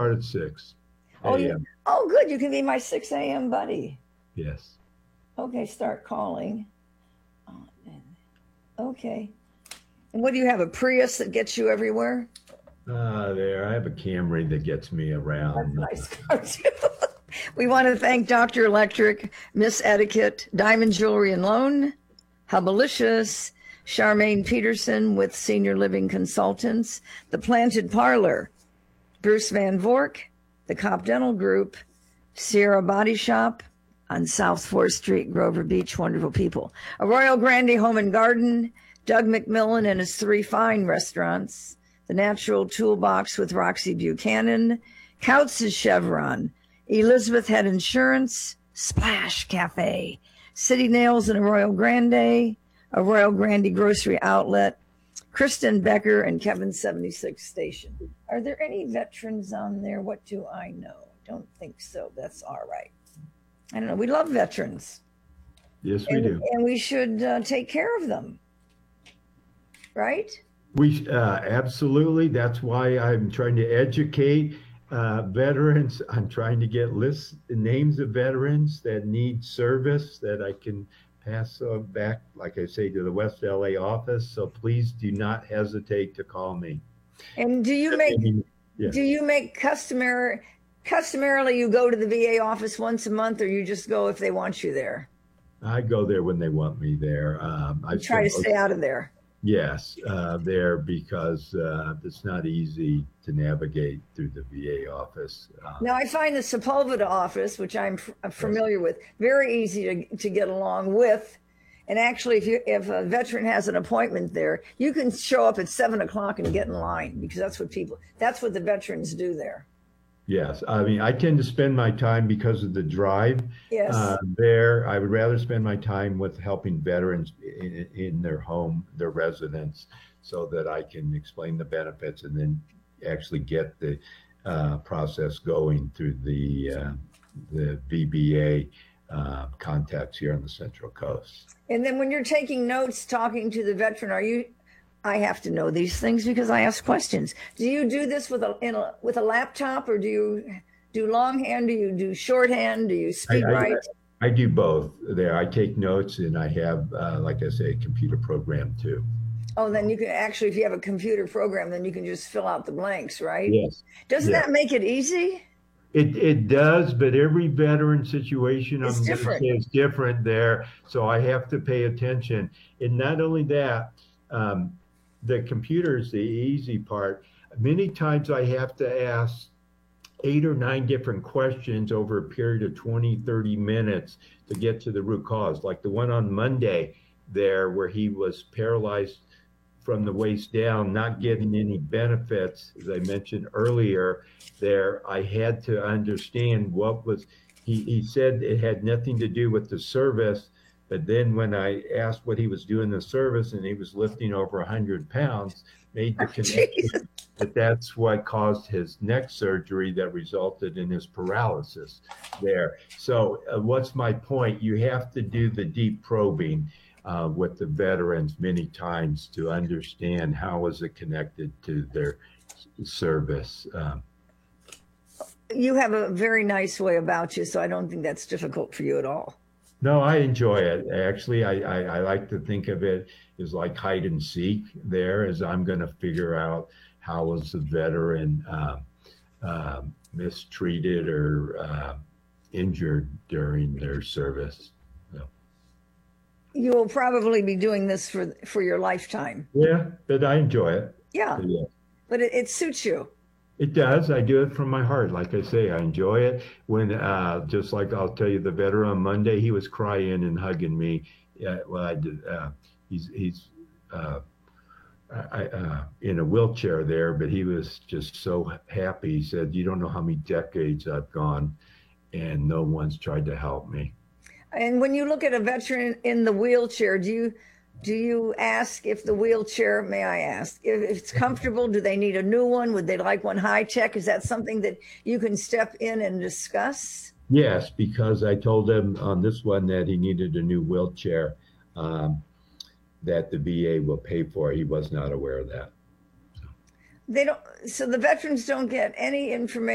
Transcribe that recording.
start at 6 Oh, a.m. oh, good. You can be my 6 a.m. buddy. Yes. Okay, start calling. Okay. And what do you have? A Prius that gets you everywhere? There. I have a Camry that gets me around. Nice car too. We want to thank Dr. Electric, Miss Etiquette, Diamond Jewelry and Loan, Hubbalicious, Charmaine Peterson with Senior Living Consultants, The Planted Parlor, Bruce Van Vork, the Cop Dental Group, Sierra Body Shop on South 4th Street, Grover Beach, wonderful people, Arroyo Grande Home and Garden, Doug McMillan and his 3 fine restaurants, The Natural Toolbox with Roxy Buchanan, Kautz's Chevron, Elizabeth Head Insurance, Splash Cafe, City Nails in Arroyo Grande Grocery Outlet, Kristen Becker, and Kevin 76 Station. Are there any veterans on there? What do I know? Don't think so. That's all right. I don't know. We love veterans. Yes, we do. And we should take care of them. Right? We absolutely. That's why I'm trying to educate veterans. I'm trying to get names of veterans that need service that I can pass back, like I say, to the West LA office. So please do not hesitate to call me. And do you make customarily you go to the VA office once a month, or you just go if they want you there? I go there when they want me there. I try to stay out of there. Yes, there because it's not easy to navigate through the VA office. Now, I find the Sepulveda office, which I'm familiar with, very easy to get along with. And actually, if a veteran has an appointment there, you can show up at 7 o'clock and get in line, because that's what the veterans do there. Yes, I mean, I tend to spend my time because of the drive. Yes. There, I would rather spend my time with helping veterans in their home, their residence, so that I can explain the benefits and then actually get the process going through the VBA contacts here on the Central Coast. And then when you're taking notes, talking to the veteran, I have to know these things because I ask questions. Do you do this with a laptop, or do you do longhand? Do you do shorthand? Do you speed write? I do both there. I take notes, and I have, like I say, a computer program too. Oh, then you can actually, if you have a computer program, then you can just fill out the blanks, right? Yes. Doesn't that make it easy? It does, but every veteran situation is different there. So I have to pay attention. And not only that, the computer is the easy part. Many times I have to ask 8 or 9 different questions over a period of 20, 30 minutes to get to the root cause. Like the one on Monday there, where he was paralyzed from the waist down, not getting any benefits, as I mentioned earlier there, I had to understand what was, he said it had nothing to do with the service. But then when I asked what he was doing in the service, and he was lifting over 100 pounds, made the connection that that's what caused his neck surgery that resulted in his paralysis there. So what's my point? You have to do the deep probing with the veterans many times to understand how is it connected to their service. You have a very nice way about you, so I don't think that's difficult for you at all. No, I enjoy it. Actually, I like to think of it as like hide and seek there, as I'm going to figure out how was the veteran mistreated or injured during their service. So. You will probably be doing this for your lifetime. Yeah, but I enjoy it. Yeah, but it suits you. It does. I do it from my heart. Like I say, I enjoy it. When, just like I'll tell you, the veteran on Monday, he was crying and hugging me. Well, I did. He's in a wheelchair there, but he was just so happy. He said, "You don't know how many decades I've gone, and no one's tried to help me." And when you look at a veteran in the wheelchair, do you ask if the wheelchair, may I ask, if it's comfortable? Do they need a new one? Would they like one high tech? Is that something that you can step in and discuss? Yes, because I told him on this one that he needed a new wheelchair that the VA will pay for. He was not aware of that. So the veterans don't get any information